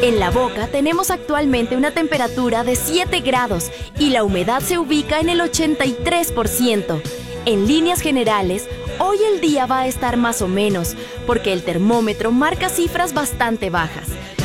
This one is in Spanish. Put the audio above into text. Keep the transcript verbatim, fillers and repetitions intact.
En La Boca tenemos actualmente una temperatura de siete grados y la humedad se ubica en el ochenta y tres por ciento. En líneas generales, hoy el día va a estar más o menos, porque el termómetro marca cifras bastante bajas.